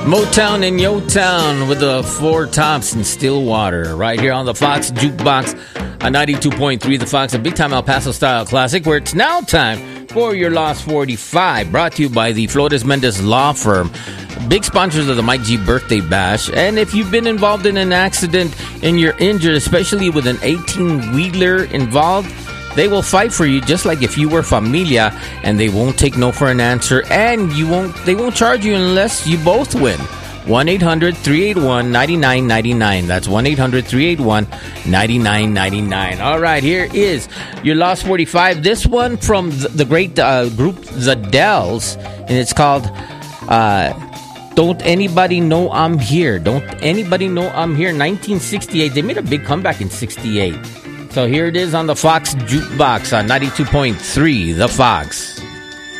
Motown and Yo-Town with the Four Tops in Stillwater. Right here on the Fox Jukebox on 92.3 The Fox, a big-time El Paso style classic, where it's now time for your Lost 45. Brought to you by the Flores Mendez Law Firm. Big sponsors of the Mike G Birthday Bash. And if you've been involved in an accident and you're injured, especially with an 18-wheeler involved, they will fight for you just like if you were familia, and they won't take no for an answer, and they won't charge you unless you both win. 1-800-381-9999. That's 1-800-381-9999. All right, here is your Lost 45. This one from the great group The Dells, and it's called Don't Anybody Know I'm Here. Don't Anybody Know I'm Here. 1968. They made a big comeback in 68. So here it is on the Fox Jukebox on 92.3 The Fox.